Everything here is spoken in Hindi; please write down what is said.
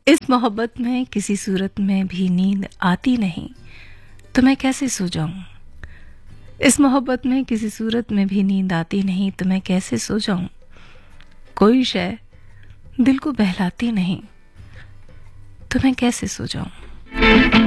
इस मोहब्बत में किसी सूरत में भी नींद आती नहीं, तो मैं कैसे सो जाऊं। इस मोहब्बत में किसी सूरत में भी नींद आती नहीं, तो मैं कैसे सो जाऊं। कोई शय दिल को बहलाती नहीं, तो मैं कैसे सो जाऊं।